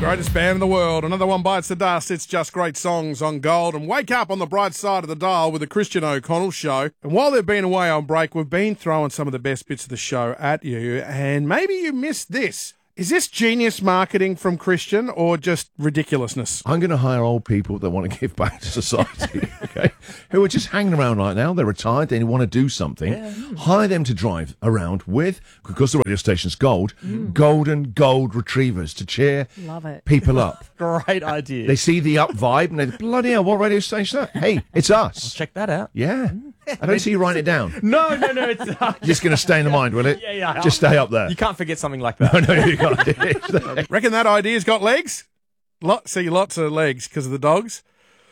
Greatest band in the world. Another one bites the dust. It's just great songs on Gold. And wake up on the bright side of the dial with the Christian O'Connell Show. And while they've been away on break, we've been throwing some of the best bits of the show at you. And maybe you missed this. Is this genius marketing from Christian or just ridiculousness? I'm going to hire old people that want to give back to society, okay? Who are just hanging around right now. They're retired. They want to do something. Yeah. Hire them to drive around with, because the radio station's gold, golden gold retrievers to cheer people up. Great idea. They see the up vibe and they bloody hell, what radio station is that? Hey, it's us. I'll check that out. Yeah. I don't see you writing it down. No, it's... Just going to stay in the mind, will it? Yeah. Just stay up there. You can't forget something like that. No, you can't. Reckon that idea's got legs? Lots of legs because of the dogs.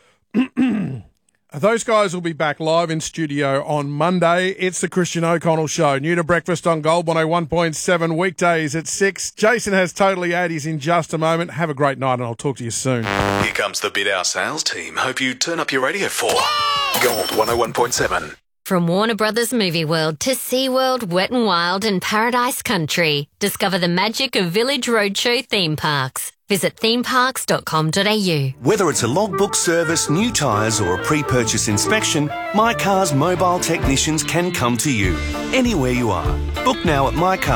Those guys will be back live in studio on Monday. It's the Christian O'Connell Show. New to breakfast on Gold 101.7 weekdays at 6. Jason has Totally 80s in just a moment. Have a great night and I'll talk to you soon. Here comes the Bid Our Sales team. Hope you turn up your radio for Gold 101.7. From Warner Brothers Movie World to SeaWorld, Wet n Wild and Paradise Country. Discover the magic of Village Roadshow theme parks. Visit themeparks.com.au. Whether it's a logbook service, new tyres or a pre-purchase inspection, My Car's mobile technicians can come to you, anywhere you are. Book now at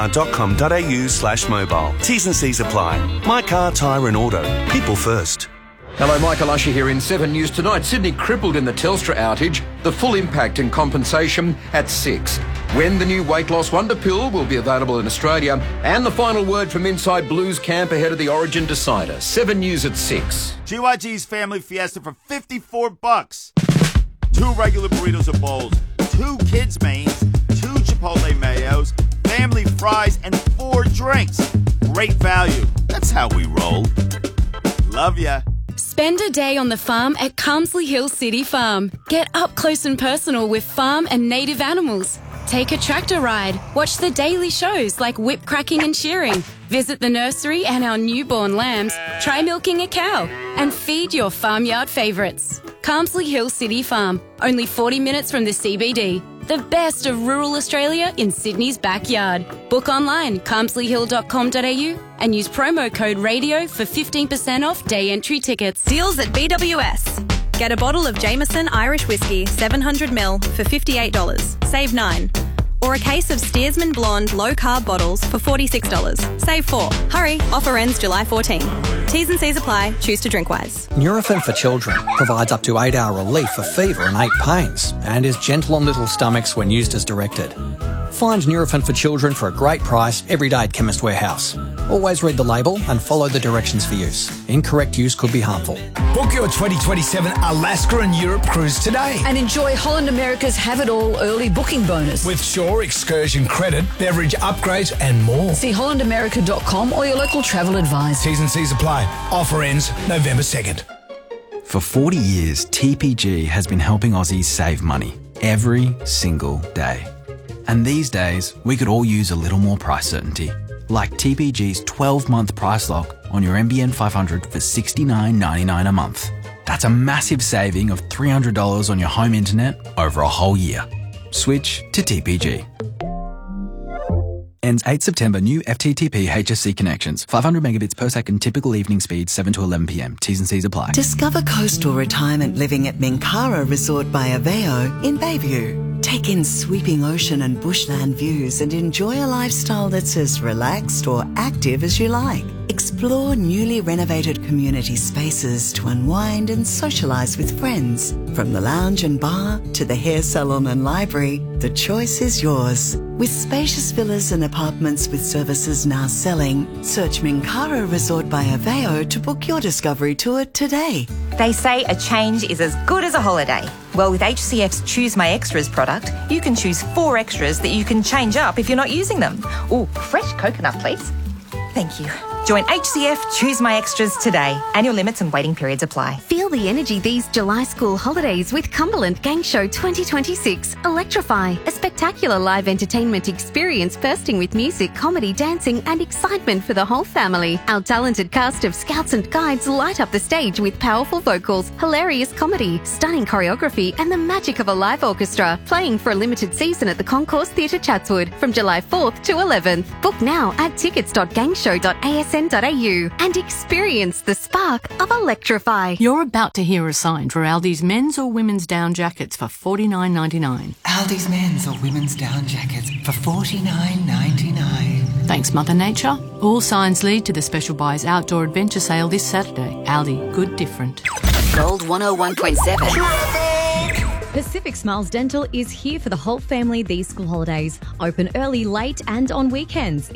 mycar.com.au/mobile. T's and C's apply. My Car Tyre and Auto. People first. Hello, Michael Usher here in 7 News Tonight. Sydney crippled in the Telstra outage. The full impact and compensation at 6. When the new weight loss wonder pill will be available in Australia. And the final word from inside Blues camp ahead of the Origin decider. 7 News at 6. GYG's Family Fiesta for $54. 2 regular burritos or bowls, 2 kids' mains, 2 Chipotle mayos, family fries, and 4 drinks. Great value. That's how we roll. Love ya. Spend a day on the farm at Carmsley Hill City Farm. Get up close and personal with farm and native animals. Take a tractor ride. Watch the daily shows like whip cracking and shearing. Visit the nursery and our newborn lambs. Try milking a cow. And feed your farmyard favourites. Carmsley Hill City Farm. Only 40 minutes from the CBD. The best of rural Australia in Sydney's backyard. Book online, carmsleyhill.com.au and use promo code RADIO for 15% off day entry tickets. Deals at BWS. Get a bottle of Jameson Irish Whiskey 700ml for $58. Save $9. Or a case of Steersman Blonde low-carb bottles for $46. Save $4. Hurry, offer ends July 14. T's and C's apply. Choose to drink wise. Nurofen for Children provides up to 8-hour relief for fever and ache pains and is gentle on little stomachs when used as directed. Find Nurofen for Children for a great price every day at Chemist Warehouse. Always read the label and follow the directions for use. Incorrect use could be harmful. Book your 2027 Alaska and Europe cruise today. And enjoy Holland America's Have It All early booking bonus. With Shore Excursion credit, beverage upgrades and more. See hollandamerica.com or your local travel advisor. T's and C's apply. Offer ends November 2nd. For 40 years, TPG has been helping Aussies save money every single day. And these days, we could all use a little more price certainty. Like TPG's 12-month price lock on your NBN 500 for $69.99 a month. That's a massive saving of $300 on your home internet over a whole year. Switch to TPG. Ends 8 September. New FTTP HSC connections. 500 megabits per second. Typical evening speed 7 to 11 p.m. T's and C's apply. Discover coastal retirement living at Minkara Resort by Aveo in Bayview. Take in sweeping ocean and bushland views and enjoy a lifestyle that's as relaxed or active as you like. Explore newly renovated community spaces to unwind and socialise with friends. From the lounge and bar to the hair salon and library, the choice is yours. With spacious villas and apartments with services now selling, search Minkara Resort by Aveo to book your discovery tour today. They say a change is as good as a holiday. Well, with HCF's Choose My Extras product, you can choose 4 extras that you can change up if you're not using them. Ooh, fresh coconut, please. Thank you. Join HCF Choose My Extras today. Annual limits and waiting periods apply. Feel the energy these July school holidays with Cumberland Gang Show 2026. Electrify, a spectacular live entertainment experience bursting with music, comedy, dancing and excitement for the whole family. Our talented cast of scouts and guides light up the stage with powerful vocals, hilarious comedy, stunning choreography and the magic of a live orchestra. Playing for a limited season at the Concourse Theatre Chatswood from July 4th to 11th. Book now at tickets.gangshow.com.au. gangshow.asn.au and experience the spark of Electrify. You're about to hear a sign for Aldi's men's or women's down jackets for $49.99. Aldi's men's or women's down jackets for $49.99. Thanks, Mother Nature. All signs lead to the Special Buys Outdoor Adventure Sale this Saturday. Aldi, good different. Gold 101.7. Pacific Smiles Dental is here for the whole family these school holidays. Open early, late and on weekends.